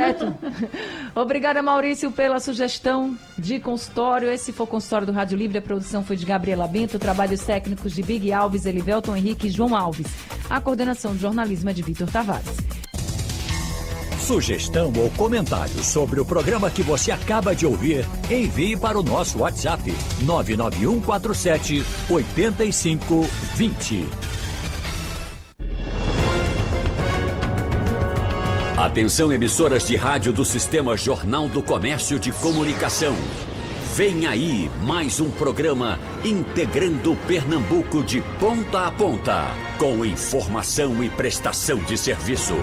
certo. Obrigada, Maurício, pela sugestão de consultório. Esse foi o consultório do Rádio Livre. A produção foi de Gabriela Bento, trabalhos técnicos de Big Alves, Elivelton Henrique e João Alves. A coordenação de jornalismo é de Vitor Tavares. Sugestão ou comentário sobre o programa que você acaba de ouvir, envie para o nosso WhatsApp 99147-8520. Atenção, emissoras de rádio do Sistema Jornal do Comércio de Comunicação. Vem aí mais um programa integrando Pernambuco de ponta a ponta, com informação e prestação de serviço.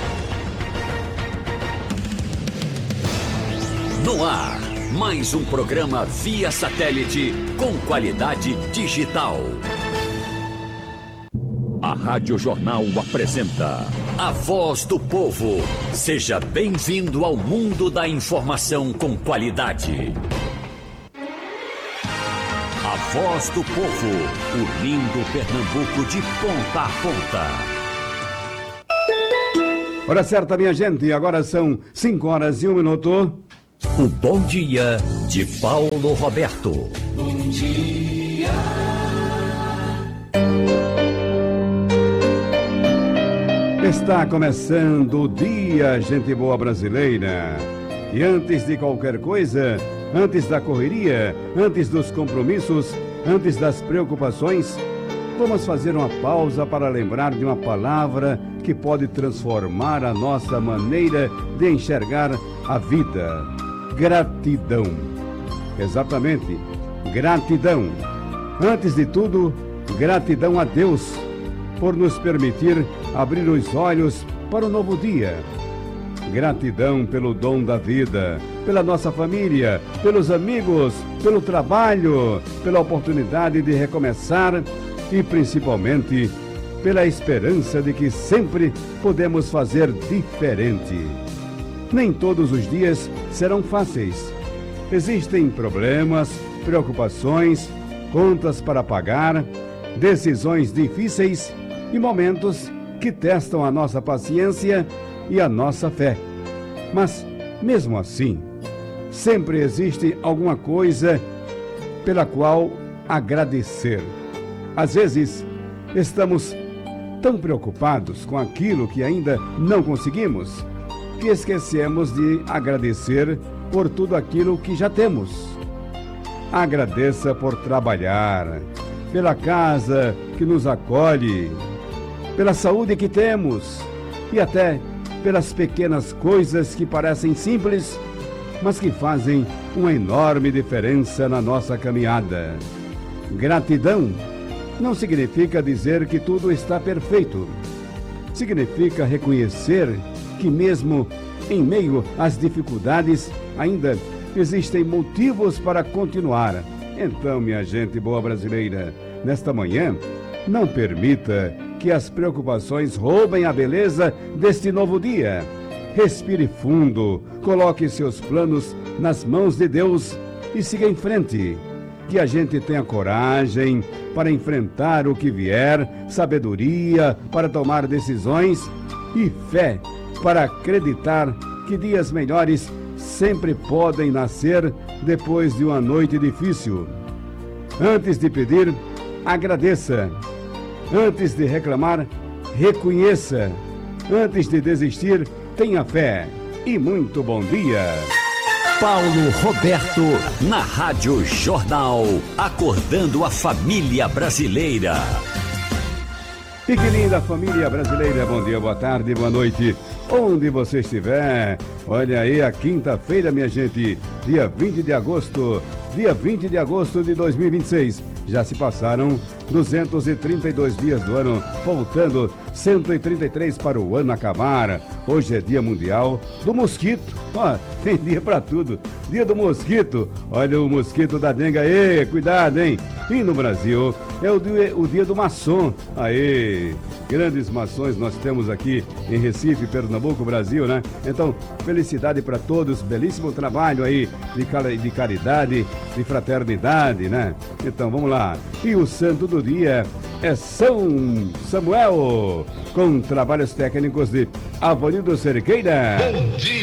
No ar, mais um programa via satélite com qualidade digital. A Rádio Jornal apresenta A Voz do Povo. Seja bem-vindo ao mundo da informação com qualidade. A Voz do Povo, unindo Pernambuco de ponta a ponta. Hora certa, minha gente, agora são 5h01. O Bom Dia de Paulo Roberto. Bom dia. Está começando o Dia Gente Boa Brasileira. E antes de qualquer coisa, antes da correria, antes dos compromissos, antes das preocupações, vamos fazer uma pausa para lembrar de uma palavra que pode transformar a nossa maneira de enxergar a vida. Gratidão. Exatamente, gratidão. Antes de tudo, gratidão a Deus por nos permitir abrir os olhos para o novo dia. Gratidão pelo dom da vida, pela nossa família, pelos amigos, pelo trabalho, pela oportunidade de recomeçar e principalmente pela esperança de que sempre podemos fazer diferente. Nem todos os dias serão fáceis. Existem problemas, preocupações, contas para pagar, decisões difíceis e momentos que testam a nossa paciência e a nossa fé. Mas, mesmo assim, sempre existe alguma coisa pela qual agradecer. Às vezes, estamos tão preocupados com aquilo que ainda não conseguimos, que esquecemos de agradecer por tudo aquilo que já temos. Agradeça por trabalhar, pela casa que nos acolhe, pela saúde que temos e até pelas pequenas coisas que parecem simples, mas que fazem uma enorme diferença na nossa caminhada. Gratidão não significa dizer que tudo está perfeito. Significa reconhecer que mesmo em meio às dificuldades, ainda existem motivos para continuar. Então, minha gente boa brasileira, nesta manhã, não permita que as preocupações roubem a beleza deste novo dia. Respire fundo, coloque seus planos nas mãos de Deus e siga em frente. Que a gente tenha coragem para enfrentar o que vier, sabedoria para tomar decisões e fé para acreditar que dias melhores sempre podem nascer depois de uma noite difícil. Antes de pedir, agradeça. Antes de reclamar, reconheça. Antes de desistir, tenha fé. E muito bom dia. Paulo Roberto, na Rádio Jornal, acordando a família brasileira. E que linda família brasileira, bom dia, boa tarde, boa noite, onde você estiver. Olha aí a quinta-feira, minha gente, dia 20 de agosto de 2026. Já se passaram 232 dias do ano, faltando 133 para o ano acabar. Hoje é dia mundial do mosquito. Ó, tem dia para tudo. Dia do mosquito. Olha o mosquito da dengue aí, cuidado, hein? E no Brasil é o dia do maçom. Aí, grandes maçons nós temos aqui em Recife, Pernambuco, Brasil, né? Então, felicidade para todos, belíssimo trabalho aí de caridade, de fraternidade, né? Então, vamos lá. E o santo do dia é São Samuel, com trabalhos técnicos de Avanildo Cerqueira. Bom dia.